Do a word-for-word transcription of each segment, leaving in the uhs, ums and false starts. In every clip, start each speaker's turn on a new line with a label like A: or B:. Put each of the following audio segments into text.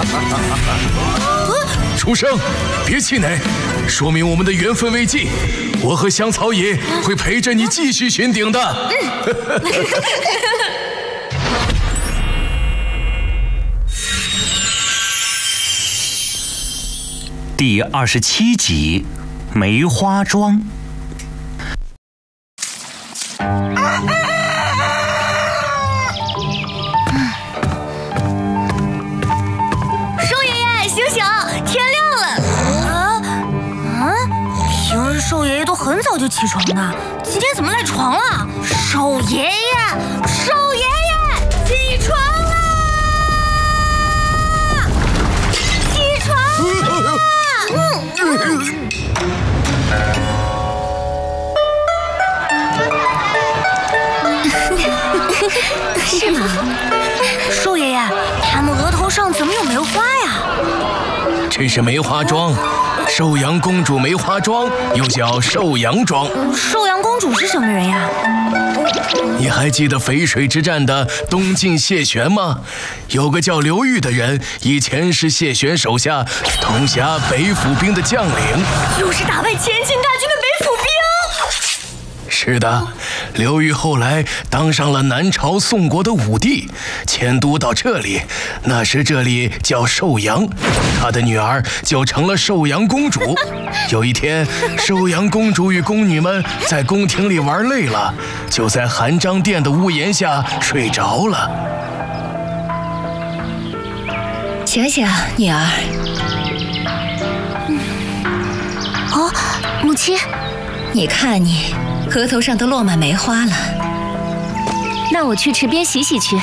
A: 书生，别气馁，说明我们的缘分未尽。我和香草野会陪着你继续寻顶的。嗯、
B: 第二十七集，梅花桩。
C: 兽爷爷，醒醒，天亮了！啊啊！平日兽爷爷都很早就起床的，今天怎么赖床了？兽爷爷，兽爷爷，起床啦！起床啦！嗯。是吗？兽爷爷，他们额头上怎么有梅花呀？
A: 这是梅花桩，寿阳公主梅花桩，又叫寿阳桩。
C: 寿阳公主是什么人呀？
A: 你还记得淝水之战的东晋谢玄吗？有个叫刘裕的人，以前是谢玄手下统辖北府兵的将领。
C: 又是打败前秦大军的北府兵。
A: 是的，刘裕后来当上了南朝宋国的武帝，迁都到这里，那时这里叫寿阳，他的女儿就成了寿阳公主。有一天，寿阳公主与宫女们在宫廷里玩累了，就在含章殿的屋檐下睡着了。
D: 醒醒，女儿。
C: 嗯、哦，母亲，
D: 你看你。额头上都落满梅花了，
C: 那我去池边洗洗去。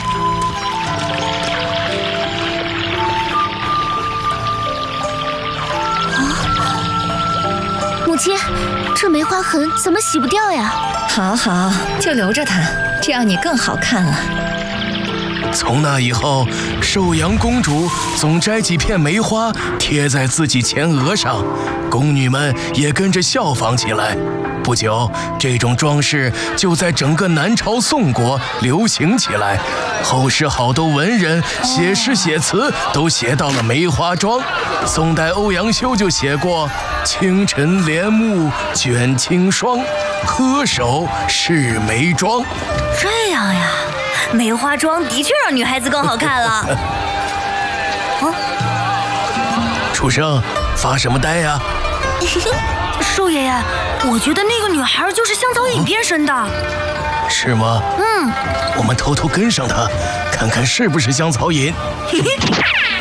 C: 啊，母亲，这梅花痕怎么洗不掉呀？
D: 好好，就留着它，这样你更好看了。
A: 从那以后，寿阳公主总摘几片梅花贴在自己前额上，宫女们也跟着效仿起来。不久，这种装饰就在整个南朝宋国流行起来。后世好多文人写诗写词都写到了梅花桩。宋代欧阳修就写过“清晨帘幕卷青霜，喝手是梅桩”。
C: 这样呀，梅花桩的确让女孩子更好看了。啊，
A: 书生，发什么呆呀？
C: 寿爷爷，我觉得那个女孩就是香草野变身的。
A: 是吗？
C: 嗯，
A: 我们偷偷跟上她，看看是不是香草野。